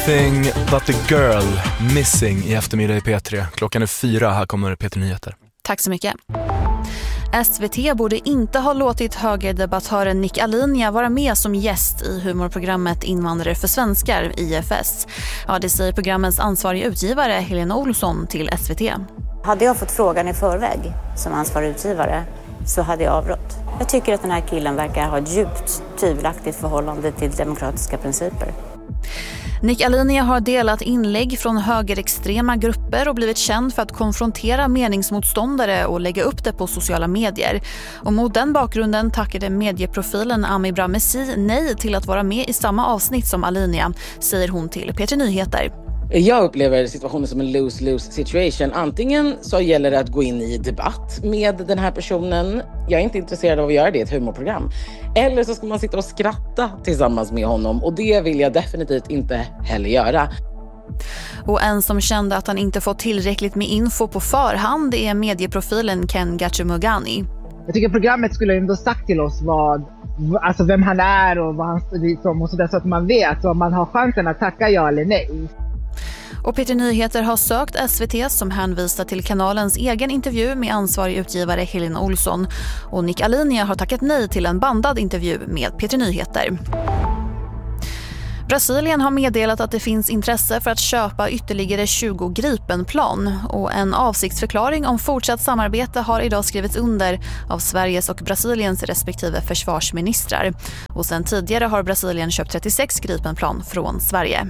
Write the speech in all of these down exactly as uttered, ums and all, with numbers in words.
Everything but the girl missing i eftermiddag i P tre. Klockan är fyra, här kommer P tre Nyheter. Tack så mycket. S V T borde inte ha låtit högerdebattören Nick Alinea vara med som gäst i humorprogrammet Invandrare för svenskar, I F S. Ja, det säger programmets ansvariga utgivare Helena Olsson till S V T. Hade jag fått frågan i förväg som ansvarig utgivare så hade jag avrått. Jag tycker att den här killen verkar ha ett djupt tvivelaktigt förhållande till demokratiska principer. Nick Alinea har delat inlägg från högerextrema grupper och blivit känd för att konfrontera meningsmotståndare och lägga upp det på sociala medier. Och mot den bakgrunden tackade medieprofilen Ami Bramesi nej till att vara med i samma avsnitt som Alinea, säger hon till P tre Nyheter. Jag upplever situationen som en lose-lose situation. Antingen så gäller det att gå in i debatt med den här personen. Jag är inte intresserad av att göra det i ett humorprogram. Eller så ska man sitta och skratta tillsammans med honom. Och det vill jag definitivt inte heller göra. Och en som kände att han inte fått tillräckligt med info på förhand är medieprofilen Ken Gachimugani. Jag tycker programmet skulle ändå sagt till oss vad, alltså vem han är och vad han står som och sådär, så att man vet och man har chansen att tacka ja eller nej. Och P tre Nyheter har sökt S V T som hänvisar till kanalens egen intervju med ansvarig utgivare Helena Olsson. Och Nick Alinea har tackat nej till en bandad intervju med P tre Nyheter. Brasilien har meddelat att det finns intresse för att köpa ytterligare tjugo Gripenplan. Och en avsiktsförklaring om fortsatt samarbete har idag skrivits under av Sveriges och Brasiliens respektive försvarsministrar. Och sen tidigare har Brasilien köpt trettiosex Gripenplan från Sverige.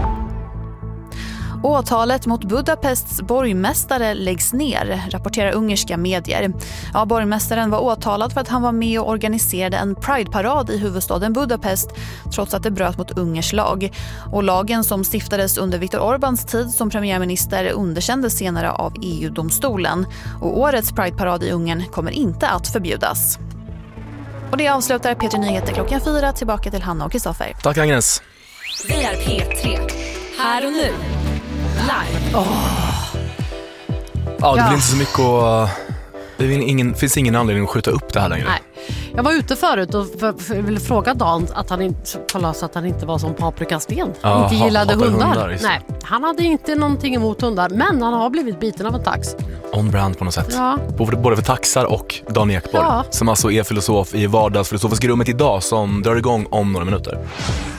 Åtalet mot Budapests borgmästare läggs ner, rapporterar ungerska medier. Ja, borgmästaren var åtalad för att han var med och organiserade en Pride-parad i huvudstaden Budapest trots att det bröt mot Ungers lag. Och lagen som stiftades under Viktor Orbáns tid som premiärminister underkändes senare av E U-domstolen. Och årets Pride-parad i Ungern kommer inte att förbjudas. Och det avslutar P tre Nyheter klockan fyra. Tillbaka till Hanna och Kristoffer. Tack Agnes. Vi är P tre. Här och nu. Live. Oh. Ja, det Ja. blir inte så mycket att... Det ingen, finns ingen anledning att skjuta upp det här längre. Nej. Jag var ute förut och för, för, ville fråga Dan att han inte, kolla så att han inte var som Paprikasten. Ja, inte gillade hatar hundar. hundar liksom. Nej, han hade inte någonting emot hundar, men han har blivit biten av en tax. On brand på något sätt. Ja. Både för taxar och Dan Ekborg. Ja. Som alltså är filosof i vardagsfilosofiska rummet idag som drar igång om några minuter.